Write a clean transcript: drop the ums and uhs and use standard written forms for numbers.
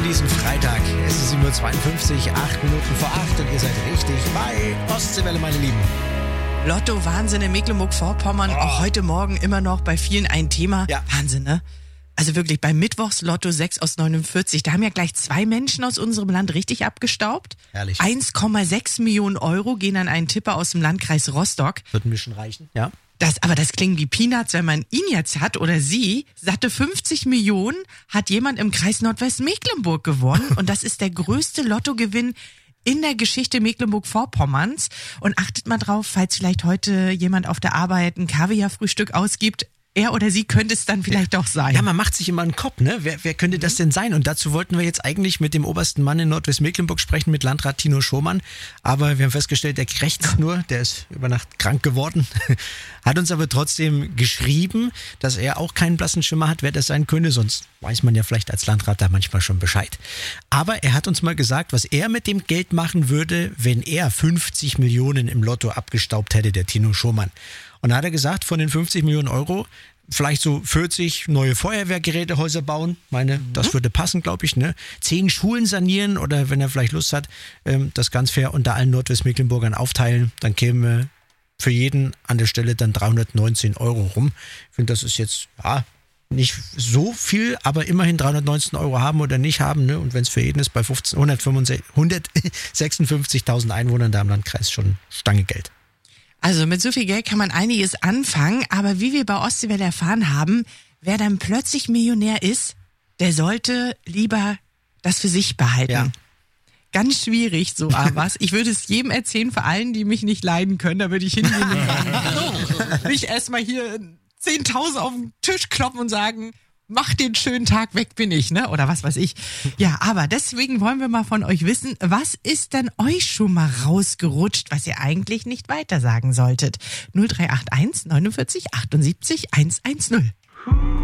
diesem Freitag. Es ist 7:52 Uhr, 8 Minuten vor 8 und ihr seid richtig bei Ostseewelle, meine Lieben. Lotto-Wahnsinn in Mecklenburg-Vorpommern, auch heute Morgen immer noch bei vielen ein Thema. Ja. Wahnsinn, ne? Also wirklich, beim Mittwochs-Lotto 6 aus 49, da haben ja gleich 2 Menschen aus unserem Land richtig abgestaubt. Herrlich. 1,6 Millionen Euro gehen an einen Tipper aus dem Landkreis Rostock. Wird ein bisschen reichen, ja. Aber das klingt wie Peanuts, wenn man ihn jetzt hat oder sie. Satte 50 Millionen hat jemand im Kreis Nordwestmecklenburg gewonnen. Und das ist der größte Lottogewinn in der Geschichte Mecklenburg-Vorpommerns. Und achtet mal drauf, falls vielleicht heute jemand auf der Arbeit ein Kaviarfrühstück ausgibt. Er oder sie könnte es dann vielleicht doch sein. Ja, man macht sich immer einen Kopf, ne? Wer könnte das denn sein? Und dazu wollten wir jetzt eigentlich mit dem obersten Mann in Nordwestmecklenburg sprechen, mit Landrat Tino Schomann. Aber wir haben festgestellt, der krächzt nur, der ist über Nacht krank geworden. Hat uns aber trotzdem geschrieben, dass er auch keinen blassen Schimmer hat, wer das sein könnte. Sonst weiß man ja vielleicht als Landrat da manchmal schon Bescheid. Aber er hat uns mal gesagt, was er mit dem Geld machen würde, wenn er 50 Millionen im Lotto abgestaubt hätte, der Tino Schomann. Und da hat er gesagt, von den 50 Millionen Euro vielleicht so 40 neue Feuerwehrgerätehäuser bauen. Das würde passen, glaube ich, ne? 10 Schulen sanieren oder wenn er vielleicht Lust hat, das ganz fair unter allen Nordwestmecklenburgern aufteilen. Dann käme für jeden an der Stelle dann 319 Euro rum. Ich finde, das ist jetzt, nicht so viel, aber immerhin 319 Euro haben oder nicht haben, ne? Und wenn es für jeden ist, bei 156.000 Einwohnern da im Landkreis schon Stange Geld. Also mit so viel Geld kann man einiges anfangen, aber wie wir bei Ostseewelle erfahren haben, wer dann plötzlich Millionär ist, der sollte lieber das für sich behalten. Ja. Ganz schwierig, so was. Ich würde es jedem erzählen, vor allen, die mich nicht leiden können, da würde ich hingehen und sagen, so, nicht erstmal hier 10.000 auf den Tisch kloppen und sagen, mach den schönen Tag, weg bin ich, ne? Oder was weiß ich. Ja, aber deswegen wollen wir mal von euch wissen, was ist denn euch schon mal rausgerutscht, was ihr eigentlich nicht weitersagen solltet? 0381 49 78 110.